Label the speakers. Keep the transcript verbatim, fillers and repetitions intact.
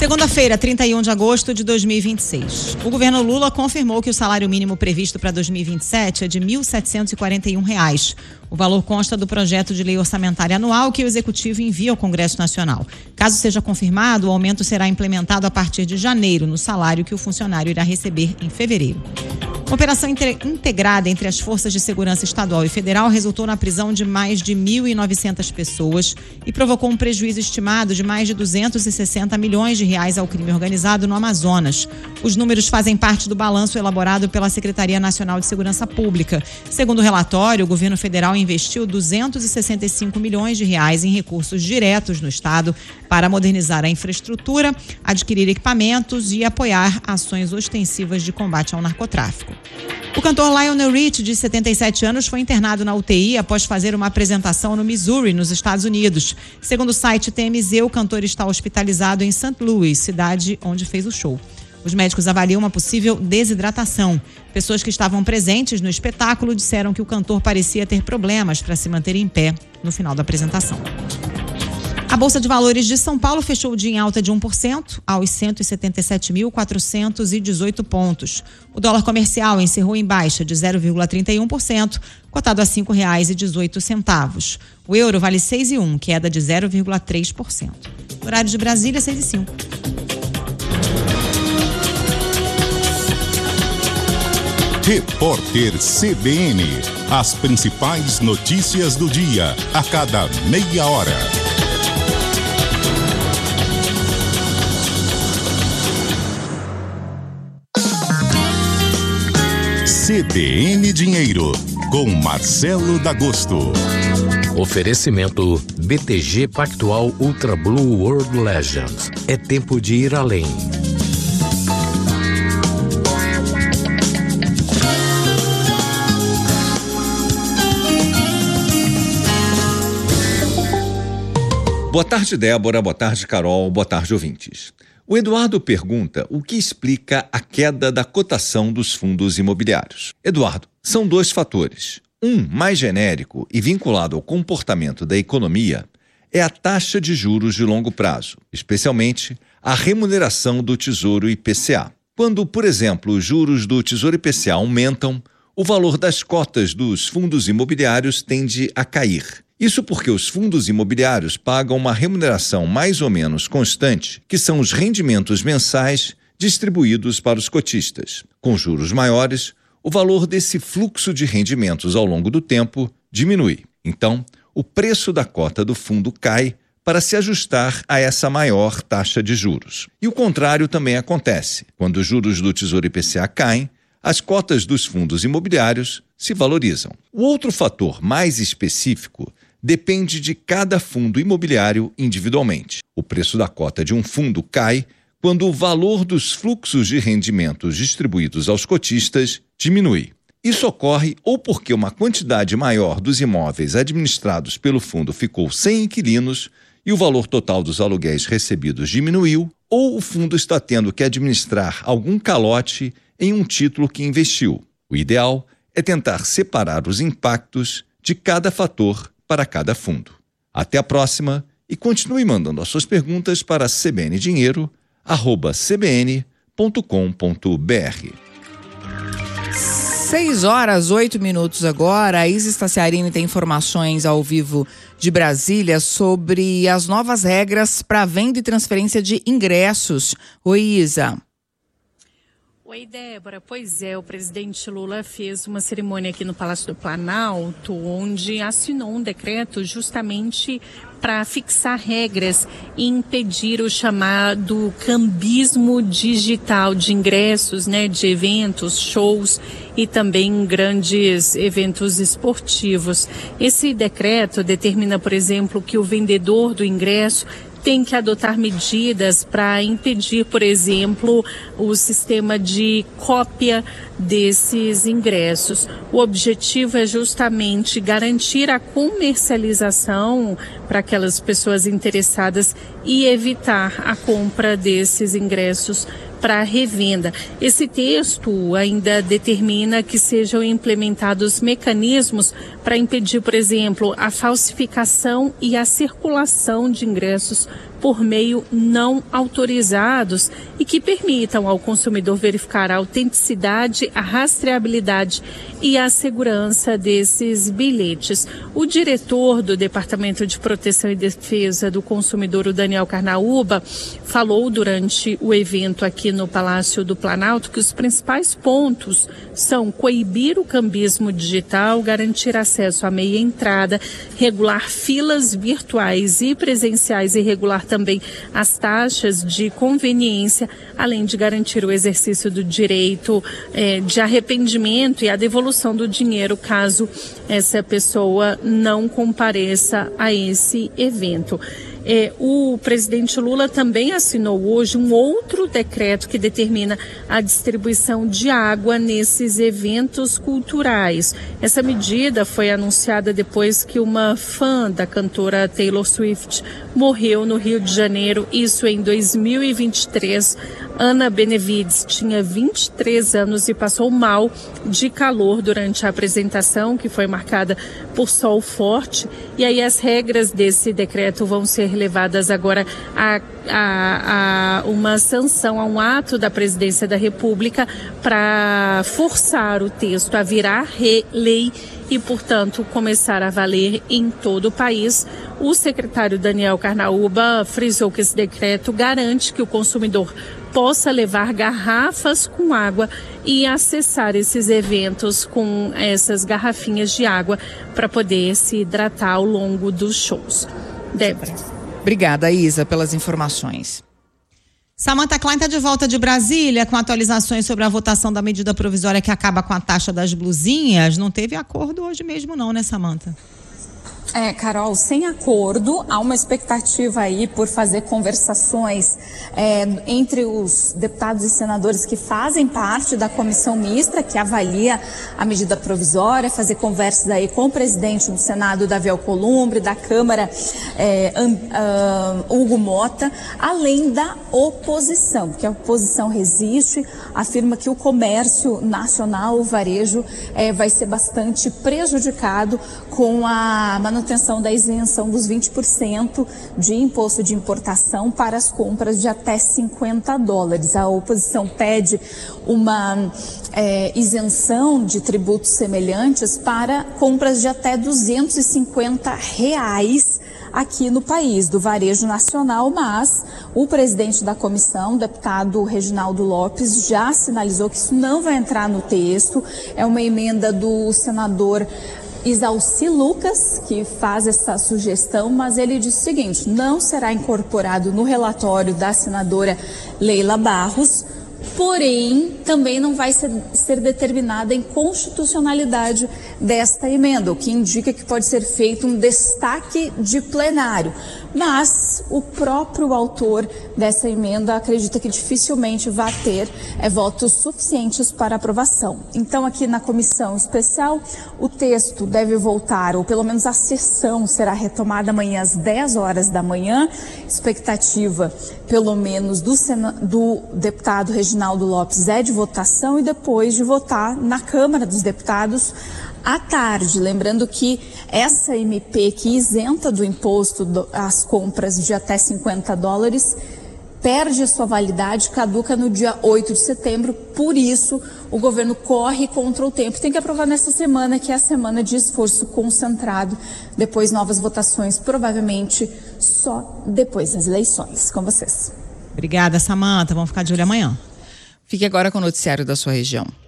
Speaker 1: Segunda-feira, trinta e um de agosto de dois mil e vinte e seis. O governo Lula confirmou que o salário mínimo previsto para dois mil e vinte e sete é de mil setecentos e quarenta e um reais. O valor consta do projeto de lei orçamentária anual que o Executivo envia ao Congresso Nacional. Caso seja confirmado, o aumento será implementado a partir de janeiro, no salário que o funcionário irá receber em fevereiro. Uma operação integrada entre as Forças de Segurança Estadual e Federal resultou na prisão de mais de mil e novecentas pessoas e provocou um prejuízo estimado de mais de duzentos e sessenta milhões de reais ao crime organizado no Amazonas. Os números fazem parte do balanço elaborado pela Secretaria Nacional de Segurança Pública. Segundo o relatório, o governo federal investiu duzentos e sessenta e cinco milhões de reais em recursos diretos no estado para modernizar a infraestrutura, adquirir equipamentos e apoiar ações ostensivas de combate ao narcotráfico. O cantor Lionel Richie, de setenta e sete anos, foi internado na U T I após fazer uma apresentação no Missouri, nos Estados Unidos. Segundo o site T M Z, o cantor está hospitalizado em Saint Louis, cidade onde fez o show. Os médicos avaliam uma possível desidratação. Pessoas que estavam presentes no espetáculo disseram que o cantor parecia ter problemas para se manter em pé no final da apresentação. A Bolsa de Valores de São Paulo fechou o dia em alta de um por cento, aos cento e setenta e sete mil, quatrocentos e dezoito pontos. O dólar comercial encerrou em baixa de zero vírgula trinta e um por cento, cotado a cinco reais e dezoito centavos. O euro vale seis reais e um, queda de zero vírgula três por cento. Horário de Brasília, seis e cinco.
Speaker 2: Repórter C B N. As principais notícias do dia, a cada meia hora. C B N Dinheiro, com Marcelo D'Agosto.
Speaker 3: Oferecimento B T G Pactual Ultra Blue World Legends. É tempo de ir além.
Speaker 4: Boa tarde, Débora. Boa tarde, Carol. Boa tarde, ouvintes. O Eduardo pergunta o que explica a queda da cotação dos fundos imobiliários. Eduardo, são dois fatores. Um, mais genérico e vinculado ao comportamento da economia, é a taxa de juros de longo prazo, especialmente a remuneração do Tesouro I P C A. Quando, por exemplo, os juros do Tesouro I P C A aumentam, o valor das cotas dos fundos imobiliários tende a cair. Isso porque os fundos imobiliários pagam uma remuneração mais ou menos constante, que são os rendimentos mensais distribuídos para os cotistas. Com juros maiores, o valor desse fluxo de rendimentos ao longo do tempo diminui. Então, o preço da cota do fundo cai para se ajustar a essa maior taxa de juros. E o contrário também acontece. Quando os juros do Tesouro I P C A caem, as cotas dos fundos imobiliários se valorizam. O outro fator mais específico depende de cada fundo imobiliário individualmente. O preço da cota de um fundo cai quando o valor dos fluxos de rendimentos distribuídos aos cotistas diminui. Isso ocorre ou porque uma quantidade maior dos imóveis administrados pelo fundo ficou sem inquilinos e o valor total dos aluguéis recebidos diminuiu, ou o fundo está tendo que administrar algum calote em um título que investiu. O ideal é tentar separar os impactos de cada fator para cada fundo. Até a próxima e continue mandando as suas perguntas para cbndinheiro arroba c b n ponto com ponto b r.
Speaker 5: seis horas, oito minutos agora. A Isa Staciarini tem informações ao vivo de Brasília sobre as novas regras para venda e transferência de ingressos. Oi, Isa.
Speaker 6: Oi, Débora. Pois é, o presidente Lula fez uma cerimônia aqui no Palácio do Planalto, onde assinou um decreto justamente para fixar regras e impedir o chamado cambismo digital de ingressos, né, de eventos, shows e também grandes eventos esportivos. Esse decreto determina, por exemplo, que o vendedor do ingresso tem que adotar medidas para impedir, por exemplo, o sistema de cópia desses ingressos. O objetivo é justamente garantir a comercialização para aquelas pessoas interessadas e evitar a compra desses ingressos para revenda. Esse texto ainda determina que sejam implementados mecanismos para impedir, por exemplo, a falsificação e a circulação de ingressos por meio não autorizados e que permitam ao consumidor verificar a autenticidade, a rastreabilidade e a segurança desses bilhetes. O diretor do Departamento de Proteção e Defesa do Consumidor, o Daniel Carnaúba, falou durante o evento aqui no Palácio do Planalto que os principais pontos são coibir o cambismo digital, garantir acesso à meia entrada, regular filas virtuais e presenciais e regular também as taxas de conveniência, além de garantir o exercício do direito eh, de arrependimento e a devolução do dinheiro caso essa pessoa não compareça a esse evento. É, o presidente Lula também assinou hoje um outro decreto que determina a distribuição de água nesses eventos culturais. Essa medida foi anunciada depois que uma fã da cantora Taylor Swift morreu no Rio de Janeiro, isso em dois mil e vinte e três. Ana Benevides tinha vinte e três anos e passou mal de calor durante a apresentação, que foi marcada por sol forte. E aí as regras desse decreto vão ser levadas agora a, a, a uma sanção, a um ato da Presidência da República para forçar o texto a virar re, lei e, portanto, começar a valer em todo o país. O secretário Daniel Carnaúba frisou que esse decreto garante que o consumidor possa levar garrafas com água e acessar esses eventos com essas garrafinhas de água para poder se hidratar ao longo dos shows. Débora.
Speaker 5: Obrigada, Isa, pelas informações.
Speaker 1: Samantha Klein está de volta de Brasília com atualizações sobre a votação da medida provisória que acaba com a taxa das blusinhas. Não teve acordo hoje mesmo não, né, Samantha?
Speaker 7: É, Carol, sem acordo, há uma expectativa aí por fazer conversações é, entre os deputados e senadores que fazem parte da comissão mista, que avalia a medida provisória, fazer conversas aí com o presidente do Senado, Davi Alcolumbre, da Câmara, é, um, um, Hugo Mota, além da oposição, porque a oposição resiste, afirma que o comércio nacional, o varejo, é, vai ser bastante prejudicado com a manutenção da isenção dos vinte por cento de imposto de importação para as compras de até cinquenta dólares. A oposição pede uma é, isenção de tributos semelhantes para compras de até duzentos e cinquenta reais aqui no país, do varejo nacional, mas o presidente da comissão, o deputado Reginaldo Lopes, já sinalizou que isso não vai entrar no texto. É uma emenda do senador Isalci Lucas, que faz essa sugestão, mas ele diz o seguinte: não será incorporado no relatório da senadora Leila Barros, porém também não vai ser, ser determinada a inconstitucionalidade desta emenda, o que indica que pode ser feito um destaque de plenário. Mas o próprio autor dessa emenda acredita que dificilmente vai ter é, votos suficientes para aprovação. Então, aqui na comissão especial, o texto deve voltar, ou pelo menos a sessão será retomada amanhã às dez horas da manhã. Expectativa, pelo menos, do, sena, do deputado Reginaldo Lopes é de votação e depois de votar na Câmara dos Deputados à tarde. Lembrando que essa M P que isenta do imposto do, as compras de até cinquenta dólares perde sua validade, caduca no dia oito de setembro, por isso o governo corre contra o tempo. Tem que aprovar nessa semana, que é a semana de esforço concentrado, depois novas votações, provavelmente só depois das eleições. Com vocês.
Speaker 1: Obrigada, Samantha. Vamos ficar de olho amanhã.
Speaker 5: Fique agora com o noticiário da sua região.